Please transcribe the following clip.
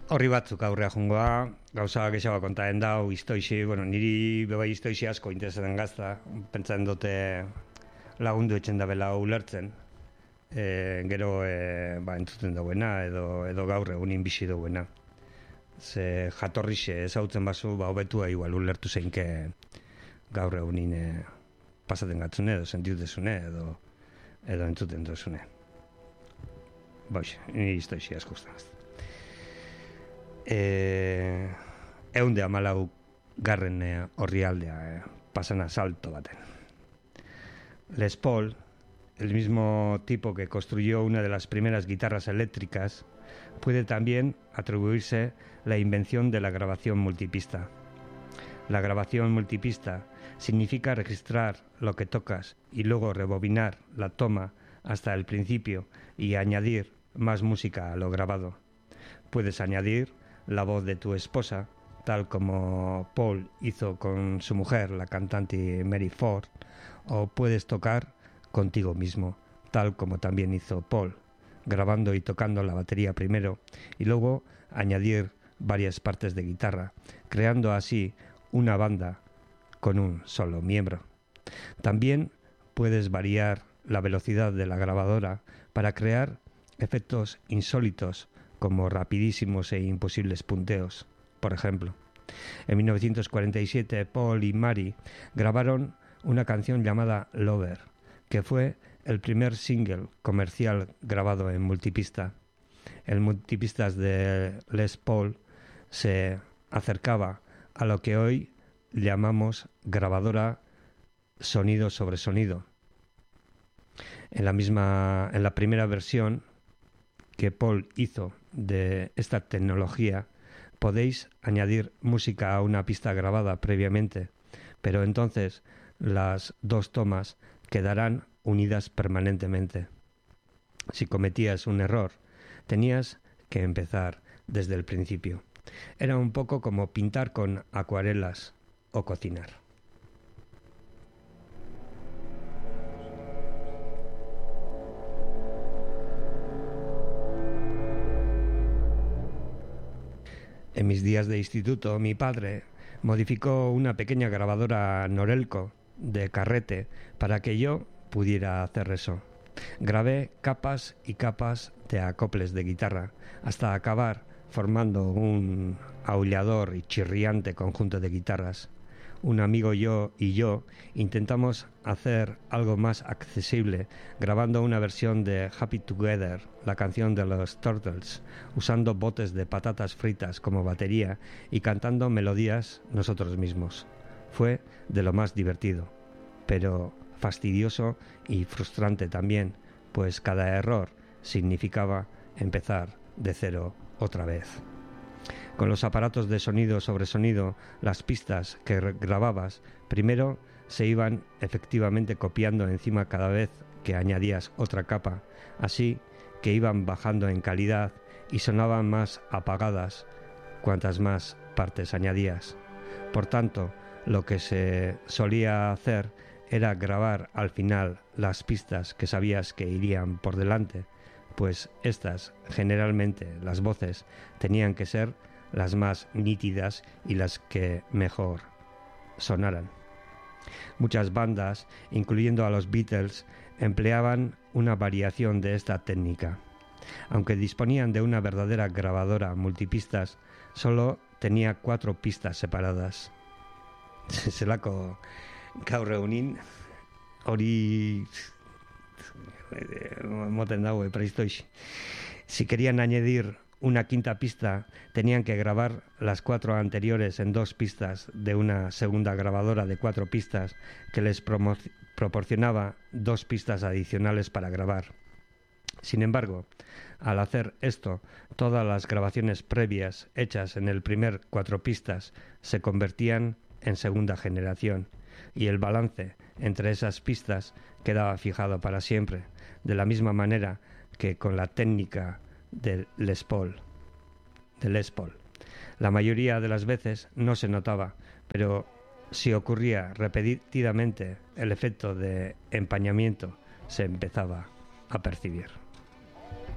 Horri batzuk aurrea jungoa, gauza gehiago kontaen dau, istoixi, niri bebai istoixi asko interesatzen gazta, pentsatzen dute lagundu etxen da bela ulertzen, gero entzuten dauena edo gaur egunin bizi dauena. Ze jatorrixe ezautzen bazu, hobetua igual ulertu zeinke gaur egunin pasaten gatzune edo sentiutezune edo entzuten duzune. Niri istoixi asko guztan. 114 garren orrialdea pasan a salto baten. Les Paul, el mismo tipo que construyó una de las primeras guitarras eléctricas, puede también atribuirse la invención de la grabación multipista. La grabación multipista significa registrar lo que tocas y luego rebobinar la toma hasta el principio y añadir más música a lo grabado. Puedes añadir la voz de tu esposa, tal como Paul hizo con su mujer, la cantante Mary Ford, o puedes tocar contigo mismo, tal como también hizo Paul, grabando y tocando la batería primero y luego añadir varias partes de guitarra, creando así una banda con un solo miembro. También puedes variar la velocidad de la grabadora para crear efectos insólitos como rapidísimos e imposibles punteos. Por ejemplo, en 1947 Paul y Mary grabaron una canción llamada Lover, que fue el primer single comercial grabado en multipista. El multipistas de Les Paul se acercaba a lo que hoy llamamos grabadora sonido sobre sonido. En la primera versión que Paul hizo de esta tecnología, podéis añadir música a una pista grabada previamente, pero entonces las dos tomas quedarán unidas permanentemente. Si cometías un error, tenías que empezar desde el principio. Era un poco como pintar con acuarelas o cocinar. En mis días de instituto, mi padre modificó una pequeña grabadora Norelco de carrete para que yo pudiera hacer eso. Grabé capas y capas de acoples de guitarra hasta acabar formando un aullador y chirriante conjunto de guitarras. Un amigo y yo intentamos hacer algo más accesible grabando una versión de Happy Together, la canción de los Turtles, usando botes de patatas fritas como batería y cantando melodías nosotros mismos. Fue de lo más divertido, pero fastidioso y frustrante también, pues cada error significaba empezar de cero otra vez. Con los aparatos de sonido sobre sonido, las pistas que grababas primero se iban efectivamente copiando encima cada vez que añadías otra capa, así que iban bajando en calidad y sonaban más apagadas cuantas más partes añadías. Por tanto, lo que se solía hacer era grabar al final las pistas que sabías que irían por delante, pues estas, generalmente las voces, tenían que ser las más nítidas y las que mejor sonaran. Muchas bandas, incluyendo a los Beatles, empleaban una variación de esta técnica. Aunque disponían de una verdadera grabadora multipistas, solo tenía 4 pistas separadas. Zelako gaur egunin hori moten dago preistoix. Si querían añadir una quinta pista, tenían que grabar las 4 anteriores en 2 pistas de una segunda grabadora de 4 pistas que les proporcionaba 2 pistas adicionales para grabar. Sin embargo, al hacer esto, todas las grabaciones previas hechas en el primer 4 pistas se convertían en segunda generación y el balance entre esas pistas quedaba fijado para siempre, de la misma manera que con la técnica de Les Paul. La mayoría de las veces no se notaba, pero si ocurría repetidamente, el efecto de empañamiento se empezaba a percibir.